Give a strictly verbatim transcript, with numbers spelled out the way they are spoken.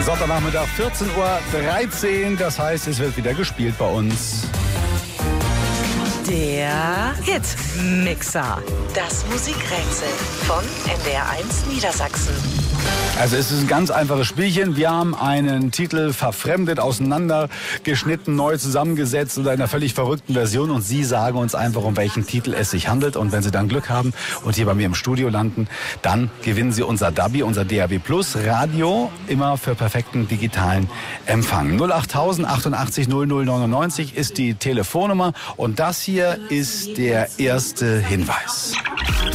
Sonntagnachmittag, vierzehn Uhr dreizehn. Das heißt, es wird wieder gespielt bei uns. Der Hitmixer. Das Musikrätsel von N D R eins Niedersachsen. Also es ist ein ganz einfaches Spielchen. Wir haben einen Titel verfremdet, auseinandergeschnitten, neu zusammengesetzt oder in einer völlig verrückten Version. Und Sie sagen uns einfach, um welchen Titel es sich handelt. Und wenn Sie dann Glück haben und hier bei mir im Studio landen, dann gewinnen Sie unser D A B I, unser D A B Plus Radio, immer für perfekten digitalen Empfang. null acht tausend achtundachtzig null null neunundneunzig ist die Telefonnummer. Und das hier ist der erste Hinweis.